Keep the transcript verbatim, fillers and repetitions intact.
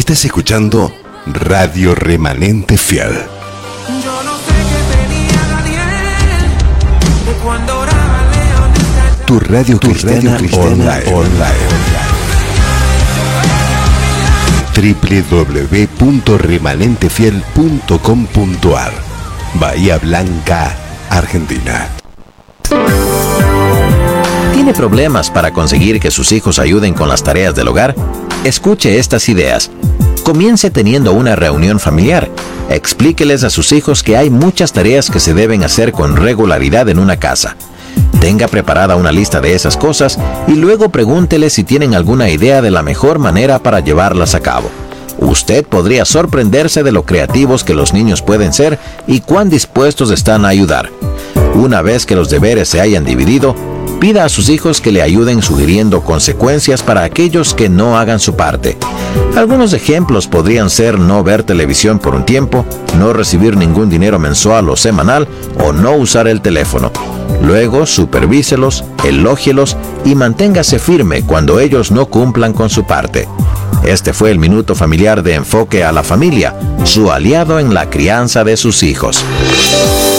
Estás escuchando Radio Remanente Fiel. Yo no sé qué tenía Daniel de cuando oraba León. Tu radio Tu cristiana, radio cristiana online. online. doble u doble u doble u punto remanentefiel punto com punto a r Bahía Blanca, Argentina. ¿Tiene problemas para conseguir que sus hijos ayuden con las tareas del hogar? Escuche estas ideas. Comience teniendo una reunión familiar. Explíqueles a sus hijos que hay muchas tareas que se deben hacer con regularidad en una casa. Tenga preparada una lista de esas cosas y luego pregúnteles si tienen alguna idea de la mejor manera para llevarlas a cabo. Usted podría sorprenderse de lo creativos que los niños pueden ser y cuán dispuestos están a ayudar. Una vez que los deberes se hayan dividido, pida a sus hijos que le ayuden sugiriendo consecuencias para aquellos que no hagan su parte. Algunos ejemplos podrían ser no ver televisión por un tiempo, no recibir ningún dinero mensual o semanal o no usar el teléfono. Luego, supervíselos, elógielos y manténgase firme cuando ellos no cumplan con su parte. Este fue el Minuto Familiar de Enfoque a la Familia, su aliado en la crianza de sus hijos.